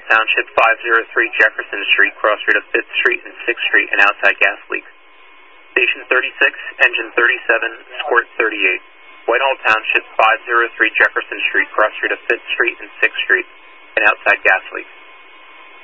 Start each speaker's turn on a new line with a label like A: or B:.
A: Township 503 Jefferson Street, cross street of 5th Street and 6th Street, an outside gas leak. Station 36, engine 37, squirt 38. Whitehall Township 503 Jefferson Street, cross street of 5th Street and 6th Street, an outside gas leak.